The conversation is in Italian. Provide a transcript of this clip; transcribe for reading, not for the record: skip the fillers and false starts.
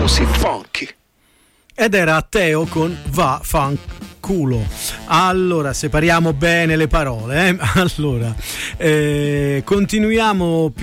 così funky. Ed era Teo con Va Fanculo. Allora, separiamo bene le parole, Allora, continuiamo